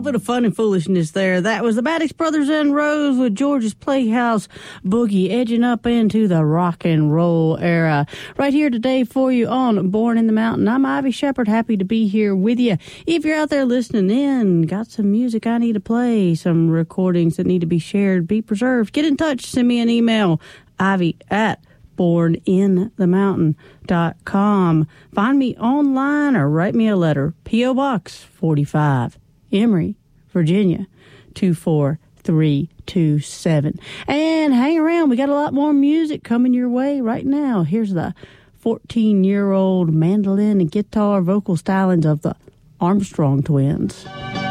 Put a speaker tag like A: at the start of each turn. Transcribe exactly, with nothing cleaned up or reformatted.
A: bit of fun and foolishness there. That was the Maddox Brothers and Rose with George's Playhouse Boogie, edging up into the rock and roll era. Right here today for you on Born in the Mountain. I'm Ivy Shepherd, happy to be here with you. If you're out there listening in, got some music I need to play, some recordings that need to be shared, be preserved, get in touch, send me an email, Ivy at born in the mountain dot com. Find me online or write me a letter. P O. Box forty-five, Emory, Virginia, two four three two seven. And hang around. We got a lot more music coming your way right now. Here's the fourteen-year-old mandolin and guitar vocal stylings of the Armstrong Twins.